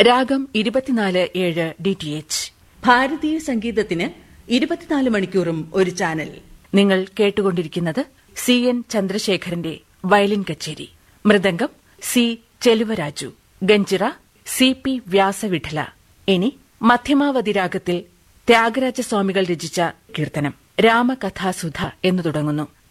രാഗം 24/7 DTH. ഭാരതീയ സംഗീതത്തിന് 24 മണിക്കൂറും ഒരു ചാനൽ. നിങ്ങൾ കേട്ടുകൊണ്ടിരിക്കുന്നത് CN ചന്ദ്രശേഖരന്റെ വയലിൻ കച്ചേരി. മൃദംഗം C. ചെലുവരാജു. ഗഞ്ചിറ CP വ്യാസവിഠല. ഇനി മധ്യമാവധി രാഗത്തിൽ ത്യാഗരാജസ്വാമികൾ രചിച്ച കീർത്തനം രാമകഥാസുധ എന്നു തുടങ്ങുന്നു.